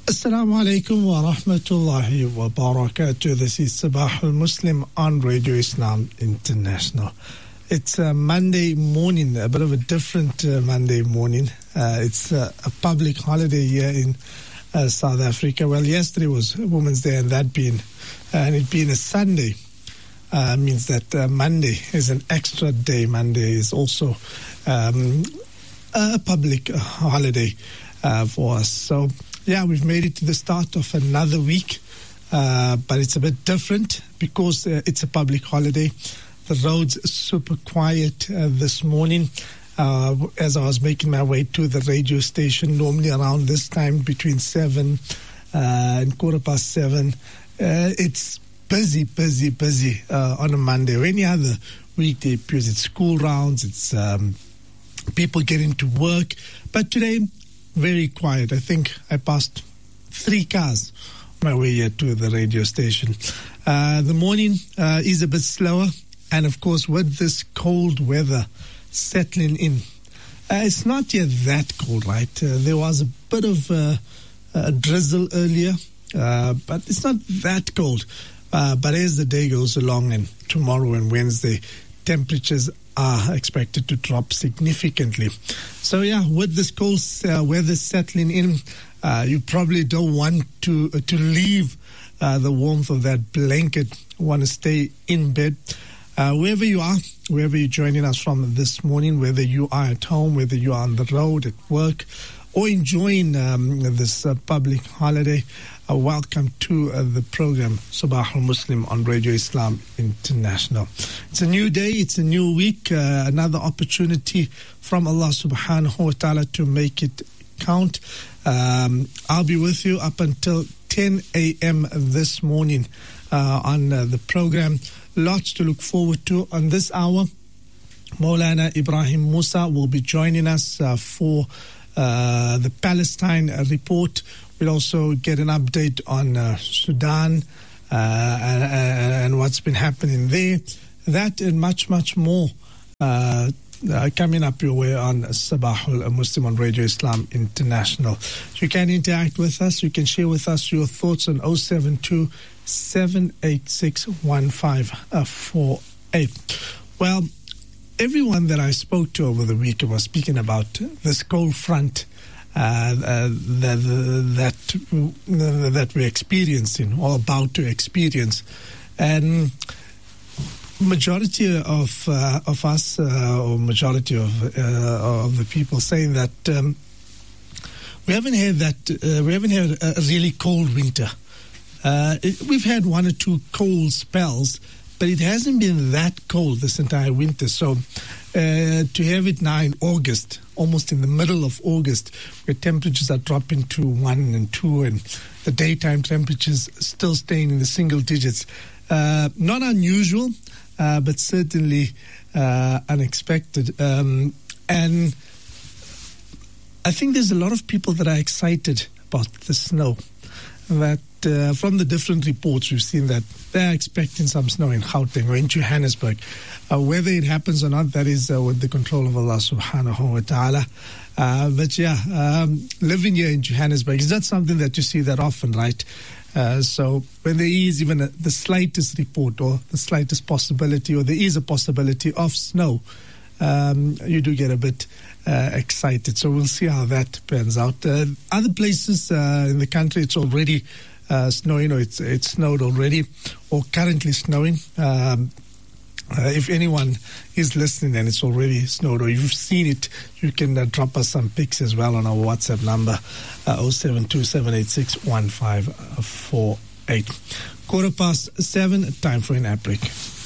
Assalamu alaikum wa rahmatullahi wa barakatuh. This is Sabah al-Muslim on Radio Islam International. It's a Monday morning, a bit of a different Monday morning. It's a public holiday here in South Africa. Well, yesterday was Women's Day, and it being a Sunday means that Monday is an extra day. Monday is also a public holiday for us. So, yeah, we've made it to the start of another week, but it's a bit different because it's a public holiday. The roads are super quiet this morning. As I was making my way to the radio station, normally around this time between 7 and 7:15, it's busy on a Monday or any other weekday because it's school rounds, it's people getting to work. But today, very quiet. I think I passed 3 cars on my way here to the radio station. The morning is a bit slower, and of course with this cold weather settling in, it's not yet that cold, right? There was a bit of a drizzle earlier, but it's not that cold. But as the day goes along, and tomorrow and Wednesday, temperatures are expected to drop significantly. So yeah, with this cold weather settling in, you probably don't want to leave the warmth of that blanket. Want to stay in bed. Wherever you are, wherever you're joining us from this morning, whether you are at home, whether you are on the road, at work, or enjoying this public holiday, welcome to the program Sabah al-Muslim on Radio Islam International. It's a new day, it's a new week, another opportunity from Allah subhanahu wa ta'ala to make it count. I'll be with you up until 10 a.m. this morning on the program. Lots to look forward to on this hour. Maulana Ibrahim Musa will be joining us for the Palestine report. We'll also get an update on Sudan and what's been happening there. That and much more coming up your way on Sabah al-Muslim on Radio Islam International. You can interact with us. You can share with us your thoughts on 072 786 1548. Well, everyone that I spoke to over the week was speaking about this cold front that we're experiencing or about to experience, and majority of us or majority of the people saying that we haven't had a really cold winter. We've had 1 or 2 cold spells, but it hasn't been that cold this entire winter. So to have it now in August, almost in the middle of August, where temperatures are dropping to 1 and 2, and the daytime temperatures still staying in the single digits, not unusual, but certainly unexpected. And I think there's a lot of people that are excited about the snow. That from the different reports, we've seen that they're expecting some snow in Gauteng or in Johannesburg. Whether it happens or not, that is with the control of Allah subhanahu wa ta'ala. But yeah, living here in Johannesburg is not something that you see that often, right? So when there is even the slightest report or the slightest possibility, or there is a possibility of snow, you do get a bit excited. So we'll see how that pans out. Other places in the country, it's already snowing, or it's snowed already, or currently snowing. If anyone is listening and it's already snowed, or you've seen it, you can drop us some pics as well on our WhatsApp number, 072 786 1548. 7:15, time for an ad break.